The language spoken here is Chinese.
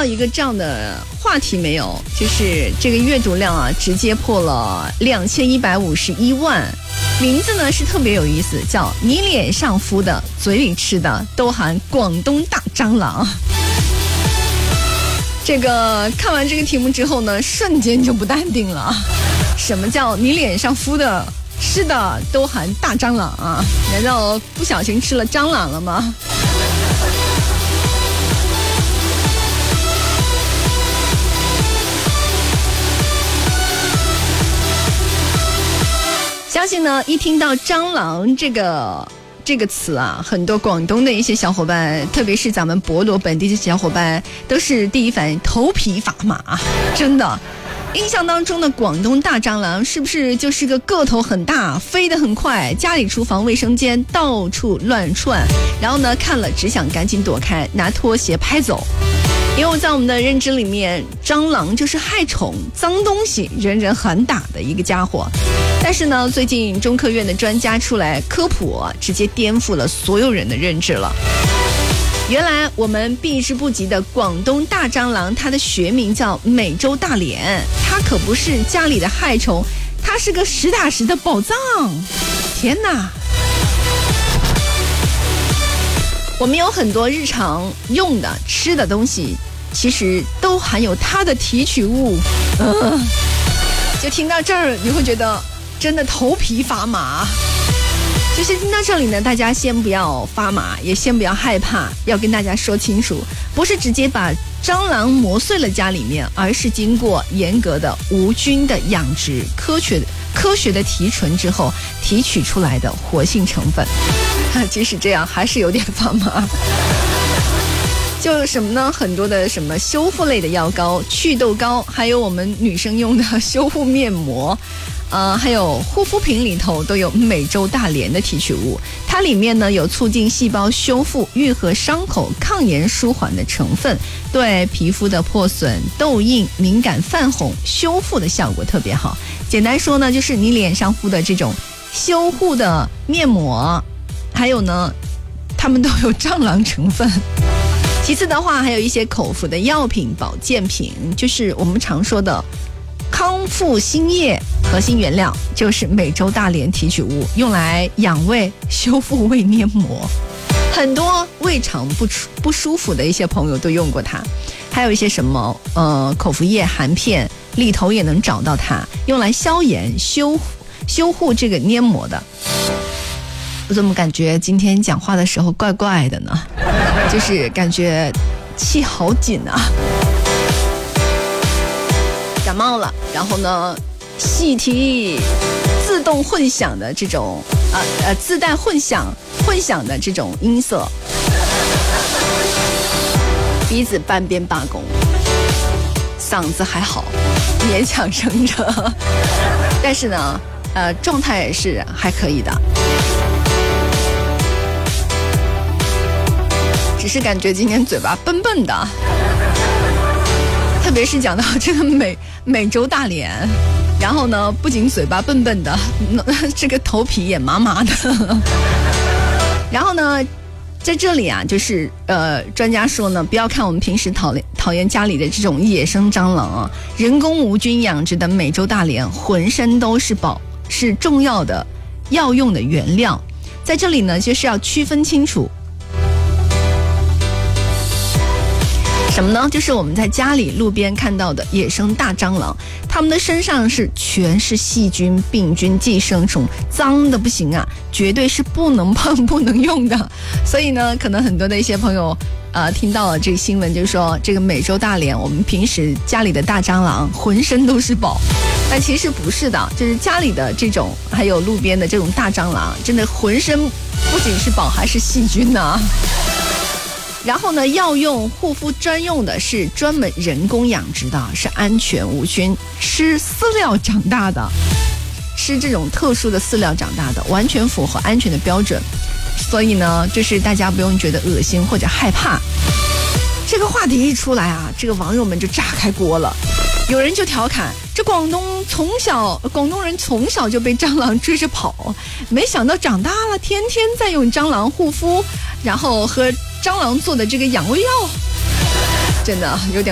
到一个这样的话题没有？就是这个阅读量啊，直接破了2151万。名字呢是特别有意思，叫你脸上敷的嘴里吃的都含广东大蟑螂。这个看完这个题目之后呢，瞬间就不淡定了。什么叫你脸上敷的吃的都含大蟑螂啊？难道不小心吃了蟑螂了吗？相信呢，一听到蟑螂这个词啊，很多广东的一些小伙伴，特别是咱们博罗本地的小伙伴，都是第一反应头皮发麻，真的。印象当中的广东大蟑螂是不是就是个个头很大，飞得很快，家里厨房卫生间到处乱窜，然后呢看了只想赶紧躲开，拿拖鞋拍走。因为在我们的认知里面，蟑螂就是害虫、脏东西，人人喊打的一个家伙。但是呢，最近中科院的专家出来科普，直接颠覆了所有人的认知了。原来我们避之不及的广东大蟑螂，它的学名叫美洲大蠊，它可不是家里的害虫，它是个实打实的宝藏。天哪！我们有很多日常用的吃的东西，其实都含有它的提取物。就听到这儿，你会觉得真的头皮发麻。就是听到这里呢，大家先不要发麻，也先不要害怕，要跟大家说清楚，不是直接把蟑螂磨碎了家里面，而是经过严格的无菌的养殖，科学的提纯之后提取出来的活性成分。即使这样还是有点发麻。就什么呢？很多的什么修复类的药膏、祛痘膏，还有我们女生用的修护面膜，还有护肤品里头都有美洲大蠊的提取物。它里面呢有促进细胞修复、愈合伤口、抗炎舒缓的成分，对皮肤的破损、痘印、敏感泛红修复的效果特别好。简单说呢，就是你脸上敷的这种修护的面膜，还有呢，它们都有蟑螂成分。其次的话，还有一些口服的药品、保健品，就是我们常说的康复新液，核心原料就是美洲大蠊提取物，用来养胃、修复胃黏膜。很多胃肠不舒服的一些朋友都用过它。还有一些什么口服液含片里头也能找到它，用来消炎、修护这个黏膜的。我怎么感觉今天讲话的时候怪怪的呢？就是感觉气好紧啊，感冒了。然后呢，细提自动混响的这种自带混响的这种音色，鼻子半边罢工，嗓子还好，勉强撑着，但是呢，状态也是还可以的。只是感觉今天嘴巴笨笨的，特别是讲到这个美洲大蠊，然后呢，不仅嘴巴笨笨的，这个头皮也麻麻的。然后呢，在这里啊，就是专家说呢，不要看我们平时讨厌家里的这种野生蟑螂啊，人工无菌养殖的美洲大蠊浑身都是宝，是重要的药用的原料。在这里呢，就是要区分清楚。什么呢？就是我们在家里路边看到的野生大蟑螂，它们的身上全是细菌、病菌、寄生虫，脏的不行啊，绝对是不能碰、不能用的。所以呢，可能很多的一些朋友听到了这个新闻，就是说这个美洲大蠊，我们平时家里的大蟑螂浑身都是宝，但其实不是的，就是家里的这种还有路边的这种大蟑螂，真的浑身不仅是宝，还是细菌啊。然后呢，药用护肤专用的是专门人工养殖的，是安全无菌，吃饲料长大的，吃这种特殊的饲料长大的，完全符合安全的标准。所以呢，就是大家不用觉得恶心或者害怕。这个话题一出来啊，这个网友们就炸开锅了。有人就调侃，这广东人从小就被蟑螂追着跑，没想到长大了天天在用蟑螂护肤，然后喝蟑螂做的这个养胃药，真的有点